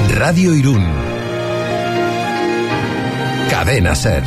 Radio Irún. Cadena SER.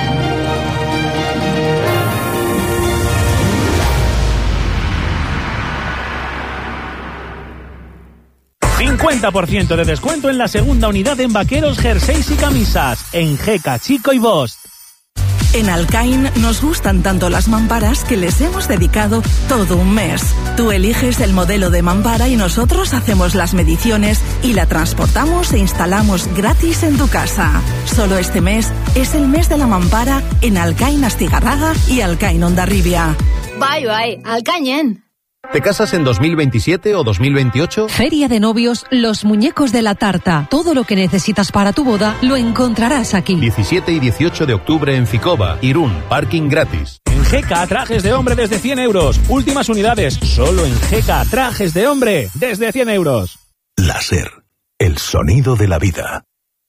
$50% de descuento en la segunda unidad en vaqueros, jerseys y camisas en Geka, Chico y Bost. En Alcain nos gustan tanto las mamparas que les hemos dedicado todo un mes. Tú eliges el modelo de mampara y nosotros hacemos las mediciones y la transportamos e instalamos gratis en tu casa. Solo este mes es el mes de la mampara en Alcain Astigarraga y Alcain Hondarribia. Bai, Alcainen. ¿Te casas en 2027 o 2028? Feria de Novios Los Muñecos de la Tarta. Todo lo que necesitas para tu boda lo encontrarás aquí. 17 y 18 de octubre en Ficova, Irún, parking gratis. En Geka, trajes de hombre desde 100 euros. Últimas unidades, solo en Geka, trajes de hombre desde 100 euros. La SER, el sonido de la vida.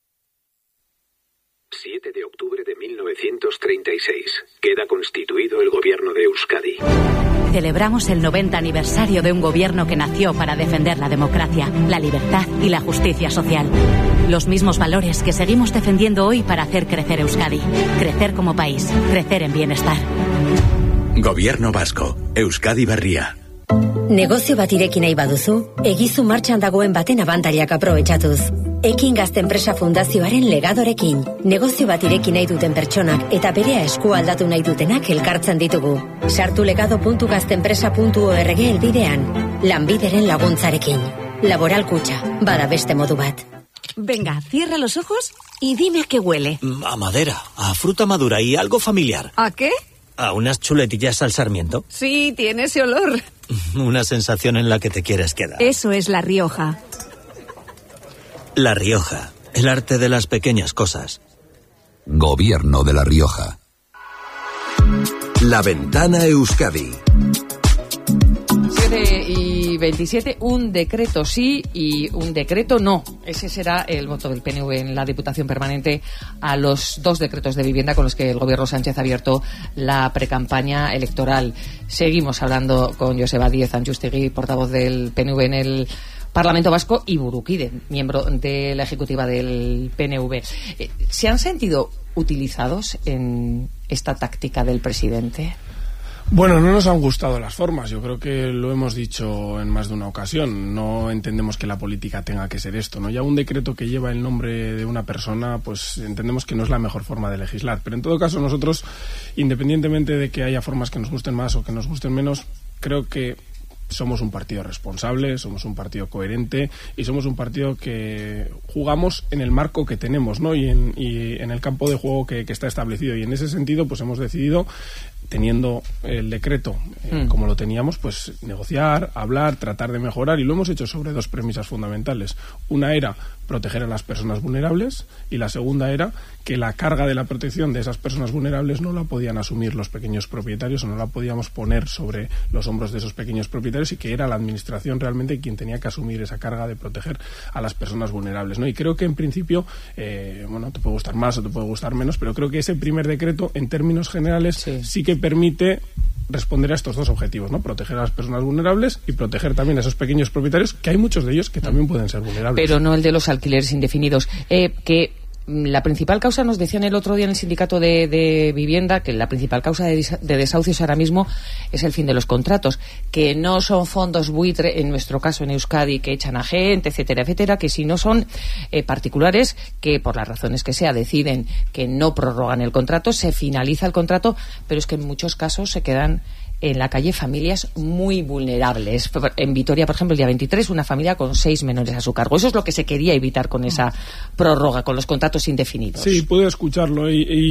7 de octubre de 1936. Queda constituido el gobierno de Euskadi. Celebramos el 90 aniversario de un gobierno que nació para defender la democracia, la libertad y la justicia social. Los mismos valores que seguimos defendiendo hoy para hacer crecer Euskadi. Crecer como país, crecer en bienestar. Gobierno vasco, Euskadi berria. Negozio bat ireki nahi baduzu, egizu martxan dagoen baten abantariak aprobetxatuz. Ekin Gazte Enpresa Fundazioaren legadorekin. Negozio bat ireki nahi duten pertsonak eta berea esku aldatu nahi dutenak elkartzen ditugu. Sartu legado.gazteenpresa.org elbidean. Lanbideren laguntzarekin. Laboral Kutxa, bada beste modu bat. Venga, cierra los ojos y dime a qué huele. A madera, a fruta madura y algo familiar. ¿A qué? A unas chuletillas al sarmiento. Sí, tiene ese olor. Una sensación en la que te quieres quedar. Eso es La Rioja. La Rioja, el arte de las pequeñas cosas. Gobierno de La Rioja. La Ventana Euskadi. 7:27, un decreto sí y un decreto no. Ese será el voto del PNV en la Diputación Permanente a los 2 decretos de vivienda con los que el gobierno Sánchez ha abierto la precampaña electoral. Seguimos hablando con Joseba Díez Antxustegui, portavoz del PNV en el Parlamento Vasco, y Burukide, miembro de la ejecutiva del PNV. ¿Se han sentido utilizados en esta táctica del presidente? Bueno, no nos han gustado las formas, yo creo que lo hemos dicho en más de una ocasión. No entendemos que la política tenga que ser esto, ¿no? Ya un decreto que lleva el nombre de una persona, pues entendemos que no es la mejor forma de legislar. Pero en todo caso nosotros, independientemente de que haya formas que nos gusten más o que nos gusten menos, creo que somos un partido responsable, somos un partido coherente y somos un partido que jugamos en el marco que tenemos, ¿no? Y en el campo de juego que está establecido. Y en ese sentido, pues hemos decidido, teniendo el decreto como lo teníamos, pues negociar, hablar, tratar de mejorar, y lo hemos hecho sobre 2 premisas fundamentales. Una era proteger a las personas vulnerables y la segunda era que la carga de la protección de esas personas vulnerables no la podían asumir los pequeños propietarios o no la podíamos poner sobre los hombros de esos pequeños propietarios, y que era la administración realmente quien tenía que asumir esa carga de proteger a las personas vulnerables, ¿no? Y creo que en principio, bueno, te puede gustar más o te puede gustar menos, pero creo que ese primer decreto en términos generales sí que permite responder a estos 2 objetivos, ¿no? Proteger a las personas vulnerables y proteger también a esos pequeños propietarios, que hay muchos de ellos que también pueden ser vulnerables. Pero no el de los alquileres indefinidos. Que la principal causa, nos decían el otro día en el sindicato de vivienda, que la principal causa de desahucios ahora mismo es el fin de los contratos, que no son fondos buitre, en nuestro caso en Euskadi, que echan a gente, etcétera, etcétera, que si no son particulares que por las razones que sea deciden que no prorrogan el contrato, se finaliza el contrato, pero es que en muchos casos se quedan en la calle familias muy vulnerables. En Vitoria, por ejemplo, el día 23, una familia con 6 menores a su cargo. Eso es lo que se quería evitar con esa prórroga, con los contratos indefinidos. Sí, pude escucharlo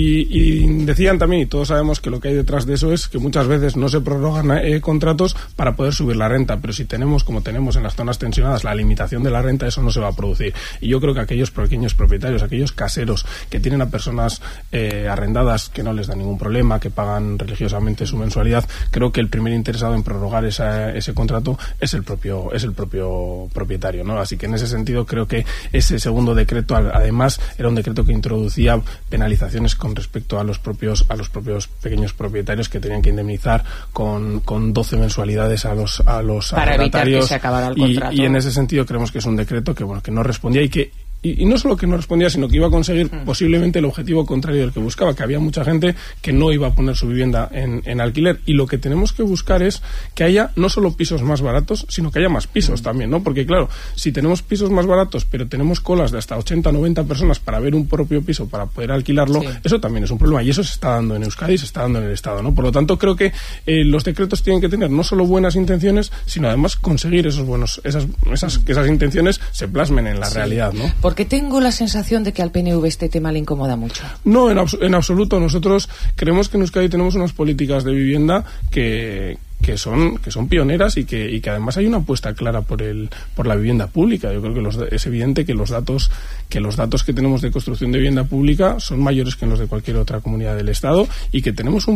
y decían también, y todos sabemos que lo que hay detrás de eso es que muchas veces no se prorrogan contratos para poder subir la renta, pero si tenemos, como tenemos en las zonas tensionadas, la limitación de la renta, eso no se va a producir. Y yo creo que aquellos pequeños propietarios, aquellos caseros que tienen a personas arrendadas que no les da ningún problema, que pagan religiosamente su mensualidad, creo que el primer interesado en prorrogar ese contrato es el propio propietario, ¿no? Así que en ese sentido creo que ese segundo decreto, además, era un decreto que introducía penalizaciones con respecto a los propios pequeños propietarios, que tenían que indemnizar con 12 mensualidades a los para arrendatarios, evitar que se acabara el contrato. Y en ese sentido creemos que es un decreto que no respondía y que y no solo que no respondía, sino que iba a conseguir posiblemente el objetivo contrario del que buscaba, que había mucha gente que no iba a poner su vivienda en alquiler. Y lo que tenemos que buscar es que haya no solo pisos más baratos, sino que haya más pisos también, ¿no? Porque claro, si tenemos pisos más baratos, pero tenemos colas de hasta 80 o 90 personas para ver un propio piso, para poder alquilarlo, eso también es un problema. Y eso se está dando en Euskadi, se está dando en el Estado, ¿no? Por lo tanto, creo que los decretos tienen que tener no solo buenas intenciones, sino además conseguir esas intenciones se plasmen en la realidad, ¿no? Porque tengo la sensación de que al PNV este tema le incomoda mucho. No, en absoluto. Nosotros creemos que en Euskadi tenemos unas políticas de vivienda que son pioneras y que además hay una apuesta clara por la vivienda pública. Yo creo que es evidente que los datos que tenemos de construcción de vivienda pública son mayores que los de cualquier otra comunidad del Estado, y que tenemos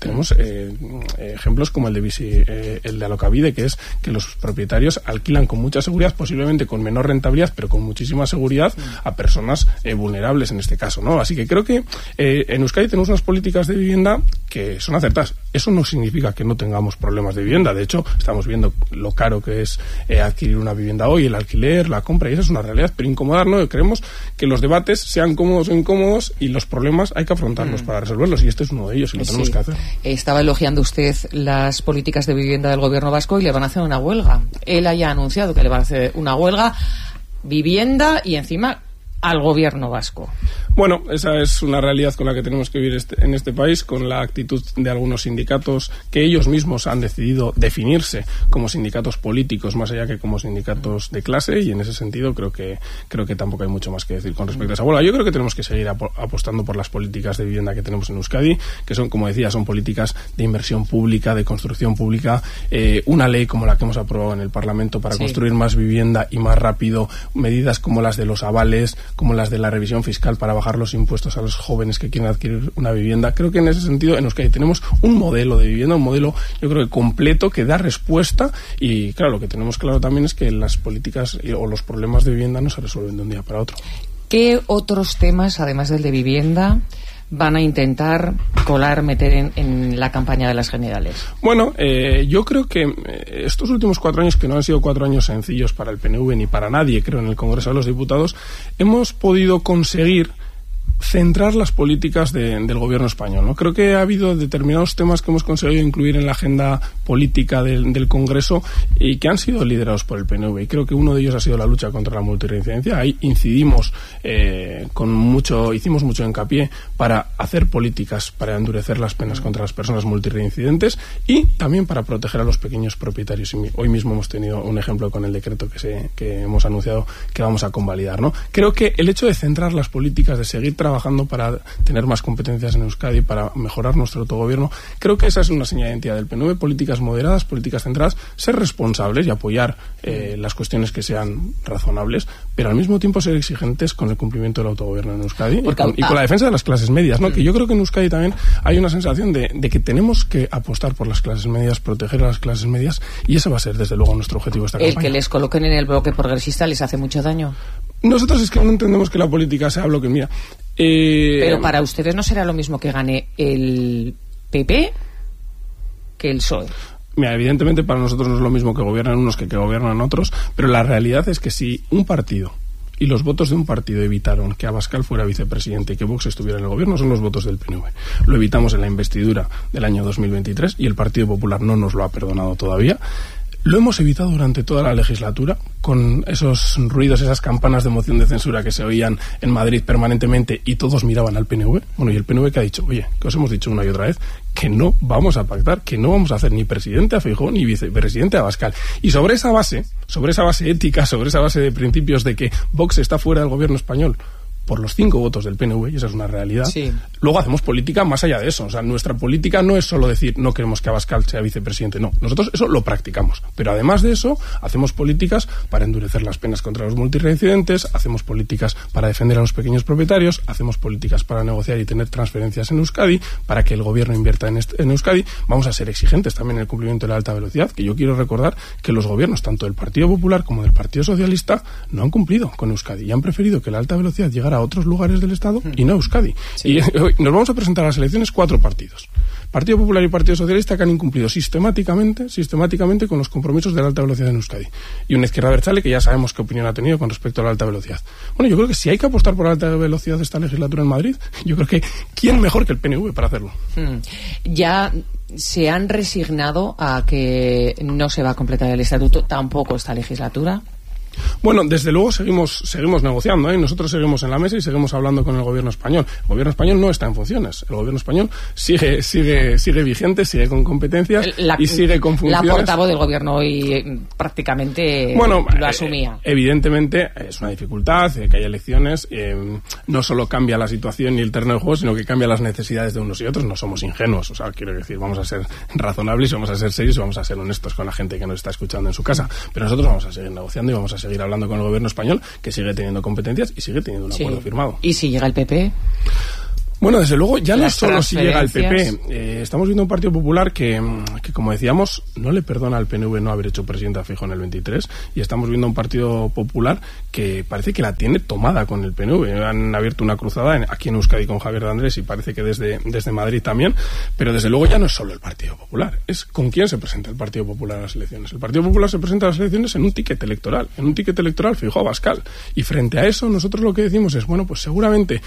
ejemplos como el de Alokabide, que es que los propietarios alquilan con mucha seguridad, posiblemente con menor rentabilidad, pero con muchísima seguridad, a personas vulnerables en este caso, ¿no? Así que creo que en Euskadi tenemos unas políticas de vivienda que son acertadas. Eso no significa que no tengamos problemas de vivienda. De hecho, estamos viendo lo caro que es adquirir una vivienda hoy, el alquiler, la compra, y eso es una realidad. Pero incomodar, ¿no? Creemos que los debates, sean cómodos o incómodos, y los problemas hay que afrontarlos para resolverlos, y este es uno de ellos, y lo tenemos que hacer. Estaba elogiando usted las políticas de vivienda del gobierno vasco, y le van a hacer una huelga. Él haya anunciado que le van a hacer una huelga, vivienda, y encima al gobierno vasco. Bueno, esa es una realidad con la que tenemos que vivir en este país, con la actitud de algunos sindicatos que ellos mismos han decidido definirse como sindicatos políticos más allá que como sindicatos de clase, y en ese sentido creo que tampoco hay mucho más que decir con respecto a esa huelga. Yo creo que tenemos que seguir apostando por las políticas de vivienda que tenemos en Euskadi, que son, como decía, son políticas de inversión pública, de construcción pública, una ley como la que hemos aprobado en el Parlamento para construir más vivienda y más rápido, medidas como las de los avales, como las de la revisión fiscal para bajar los impuestos a los jóvenes que quieren adquirir una vivienda. Creo que en ese sentido en Euskadi tenemos un modelo de vivienda, un modelo yo creo que completo, que da respuesta, y claro, lo que tenemos claro también es que las políticas o los problemas de vivienda no se resuelven de un día para otro. ¿Qué otros temas, además del de vivienda, van a intentar meter en la campaña de las generales? Bueno, yo creo que estos últimos 4 años, que no han sido 4 años sencillos para el PNV ni para nadie, creo, en el Congreso de los Diputados, hemos podido conseguir centrar las políticas del gobierno español, ¿no? Creo que ha habido determinados temas que hemos conseguido incluir en la agenda política del Congreso y que han sido liderados por el PNV, y creo que uno de ellos ha sido la lucha contra la multirreincidencia. Ahí hicimos mucho hincapié para hacer políticas para endurecer las penas contra las personas multirreincidentes y también para proteger a los pequeños propietarios. Y hoy mismo hemos tenido un ejemplo con el decreto que hemos anunciado que vamos a convalidar, ¿no? Creo que el hecho de centrar las políticas, de seguir trabajando para tener más competencias en Euskadi, para mejorar nuestro autogobierno, creo que esa es una señal de identidad del PNV: políticas moderadas, políticas centradas, ser responsables y apoyar las cuestiones que sean razonables, pero al mismo tiempo ser exigentes con el cumplimiento del autogobierno en Euskadi y con la defensa de las clases medias, ¿no? Que yo creo que en Euskadi también hay una sensación de que tenemos que apostar por las clases medias, proteger a las clases medias, y ese va a ser desde luego nuestro objetivo esta campaña. ¿El que les coloquen en el bloque progresista les hace mucho daño? Nosotros es que no entendemos que la política sea bloque. Mira, pero para ustedes no será lo mismo que gane el PP que el PSOE. Mira, evidentemente para nosotros no es lo mismo que gobiernan unos que gobiernan otros, pero la realidad es que si un partido y los votos de un partido evitaron que Abascal fuera vicepresidente y que Vox estuviera en el gobierno, son los votos del PNV. Lo evitamos en la investidura del año 2023 y el Partido Popular no nos lo ha perdonado todavía. Lo hemos evitado durante toda la legislatura, con esos ruidos, esas campanas de moción de censura que se oían en Madrid permanentemente, y todos miraban al PNV. Bueno, y el PNV que ha dicho: oye, que os hemos dicho una y otra vez que no vamos a pactar, que no vamos a hacer ni presidente a Feijóo ni vicepresidente a Abascal. Y sobre esa base ética, sobre esa base de principios de que Vox está fuera del gobierno español por los 5 votos del PNV, y esa es una realidad. Sí. Luego hacemos política más allá de eso. O sea, nuestra política no es solo decir no queremos que Abascal sea vicepresidente, no. Nosotros eso lo practicamos. Pero además de eso, hacemos políticas para endurecer las penas contra los multirreincidentes, hacemos políticas para defender a los pequeños propietarios, hacemos políticas para negociar y tener transferencias en Euskadi, para que el gobierno invierta en Euskadi. Vamos a ser exigentes también en el cumplimiento de la alta velocidad, que yo quiero recordar que los gobiernos, tanto del Partido Popular como del Partido Socialista, no han cumplido con Euskadi y han preferido que la alta velocidad llegara a otros lugares del Estado y no a Euskadi. Sí. Y hoy nos vamos a presentar a las elecciones 4 partidos. Partido Popular y Partido Socialista, que han incumplido sistemáticamente con los compromisos de la alta velocidad en Euskadi. Y una izquierda abertzale que ya sabemos qué opinión ha tenido con respecto a la alta velocidad. Bueno, yo creo que si hay que apostar por la alta velocidad esta legislatura en Madrid, yo creo que ¿quién mejor que el PNV para hacerlo? Ya se han resignado a que no se va a completar el estatuto tampoco esta legislatura. Bueno, desde luego seguimos negociando, ¿eh? Nosotros seguimos en la mesa y seguimos hablando con el gobierno español. El gobierno español no está en funciones. El gobierno español sigue vigente, sigue con competencias y sigue con funciones. La portavoz del gobierno hoy prácticamente lo asumía. Evidentemente es una dificultad que haya elecciones. No solo cambia la situación y el terreno de juego, sino que cambia las necesidades de unos y otros. No somos ingenuos. O sea, quiero decir, vamos a ser razonables, vamos a ser serios y vamos a ser honestos con la gente que nos está escuchando en su casa. Pero nosotros vamos a seguir negociando y vamos a seguir hablando con el gobierno español, que sigue teniendo competencias y sigue teniendo un acuerdo firmado. ¿Y si llega el PP? Bueno, desde luego, ya no solo si llega el PP. Estamos viendo un Partido Popular que, como decíamos, no le perdona al PNV no haber hecho presidente a Feijóo en el 23, y estamos viendo un Partido Popular que parece que la tiene tomada con el PNV. Han abierto una cruzada aquí en Euskadi con Javier de Andrés y parece que desde Madrid también, pero desde luego ya no es solo el Partido Popular, es con quién se presenta el Partido Popular a las elecciones. El Partido Popular se presenta a las elecciones en un ticket electoral Feijóo-Abascal, y frente a eso nosotros lo que decimos es, bueno, pues seguramente